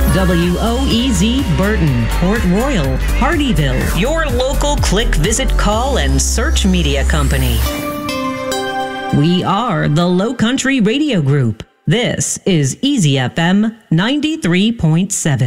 WOEZ Burton, Port Royal, Hardyville, your local click, visit, call, and search media company. We are the Low Country Radio Group. This is Easy FM 93.7.